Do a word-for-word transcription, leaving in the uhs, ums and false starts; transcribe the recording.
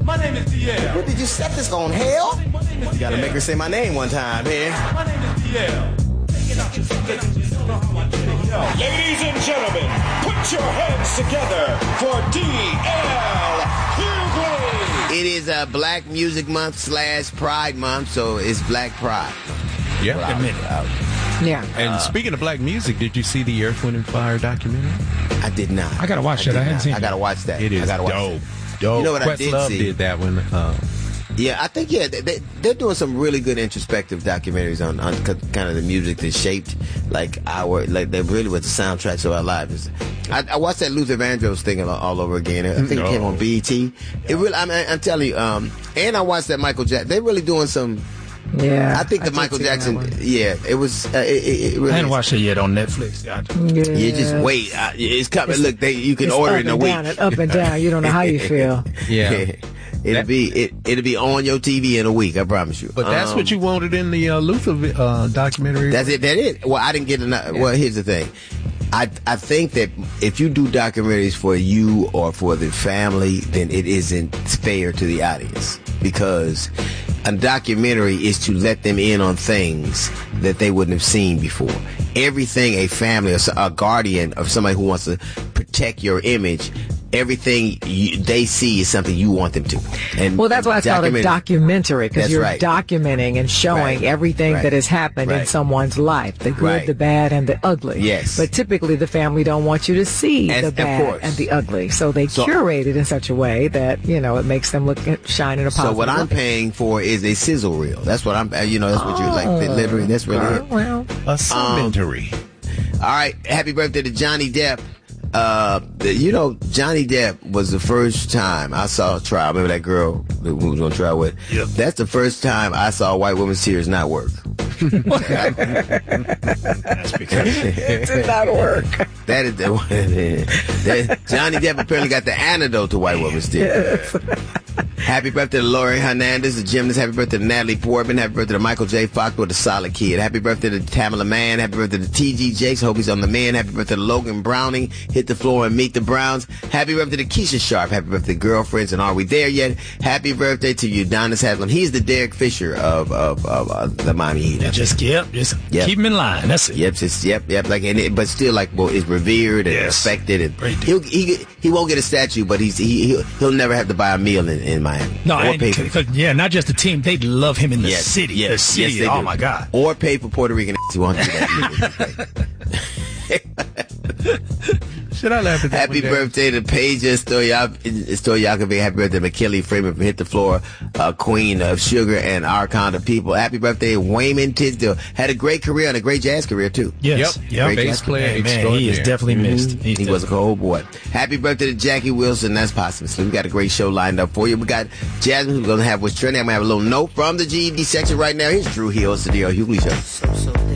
My name is D L. What did you set this on, hell? You gotta make her say my name one time, man. My name is D L. Ladies and gentlemen, put your hands together for D L Hughley. It is a Black Music Month slash Pride Month, so it's Black Pride. Yeah. Out, out. Yeah. And uh, speaking of black music, did you see the Earth, Wind and Fire documentary? I did not. I gotta watch I that. I haven't not. seen it. I gotta watch that. It is I gotta watch dope. That. Dope. You know what I Questlove did see? did that one. Uh, Yeah, I think, yeah, they, they're doing some really good introspective documentaries on, on kind of the music that shaped, like, our, like, they really were the soundtracks of our lives. I, I watched that Luther Vandross thing all, all over again. I think it came on B E T. It really, I mean, I'm telling you, um, and I watched that Michael Jackson. They're really doing some, Yeah. I think the I Michael did see that Jackson, one. yeah, it was, uh, it, it, it really. I hadn't watched it yet on Netflix. Yeah. Yeah. You just wait. Uh, it's coming. It's- Look, they, you can It's order up it in a and week. down and up and down. You don't know how you feel. yeah. It'll That- be it, it'll be on your T V in a week. I promise you. But that's Um, what you wanted in the uh, Luther uh, documentary. That's it. That it. Well, I didn't get enough. Well, here's the thing. I I think that if you do documentaries for you or for the family, then it isn't fair to the audience, because a documentary is to let them in on things that they wouldn't have seen before. Everything a family or a guardian of somebody who wants to protect your image, everything you, they see is something you want them to. And Well, that's why it's called a documentary, because That's you're right. documenting and showing Right. everything Right. that has happened in Right. someone's life, the good, Right. the bad, and the ugly. Yes. But typically the family don't want you to see As- the of bad course. and the ugly. So they So- curate it in such a way that, you know, it makes them look shine in a So positive what I'm light. paying for is a sizzle reel. That's what I'm. You know, that's what you're like. Literally, that's really it. Oh, well, a cemetery. All right, happy birthday to Johnny Depp. Uh, the- you know, Johnny Depp was the first time I saw a trial. Remember that girl who was on trial with? Yep. That's the first time I saw a white woman's tears not work. That's because it did not work. That is the one. That, Johnny Depp apparently got the antidote to white woman's tears. Happy birthday to Laurie Hernandez, the gymnast. Happy birthday to Natalie Portman. Happy birthday to Michael J. Fox with a solid kid. Happy birthday to Tamala Mann. Happy birthday to T G Jakes. Hope he's on the man. Happy birthday to Logan Browning. Hit the floor and meet the Browns. Happy birthday to Keisha Sharp. Happy birthday to girlfriends. And are we there yet? Happy birthday to Udonis Haslem. He's the Derek Fisher of of, of uh, the Miami Heat. just yep, just Yep. keep him in line. That's it. Yep, just yep, yep. Like, and it, but still, like, well, is revered and Yes. respected, and Great he'll he he won't get a statue, but he's he he'll, he'll never have to buy a meal in, in Miami. No, or and, pay for, cause, yeah, not just the team. They love him in the yes, city. Yes, the city. yes, they oh do. my God. Or pay for Puerto Rican. He won't do that. Should I laugh at that? Happy one, Dad? birthday to Paige Stoyakovich. Happy birthday to McKinley Freeman from Hit the Floor, uh, Queen of Sugar and Our Kind of People. Happy birthday, Wayman Tisdale. Had a great career and a great jazz career, too. Yes. Yep. Yep. Great Bass jazz player Hey, man, he is extraordinaire. definitely missed. He's He was a cold boy. Happy birthday to Jackie Wilson. That's possible. We got a great show lined up for you. We got Jasmine, who's going to have what's trending. I'm going to have a little note from the G E D section right now. Here's Drew Hill. It's the D L Hughley Show. So, so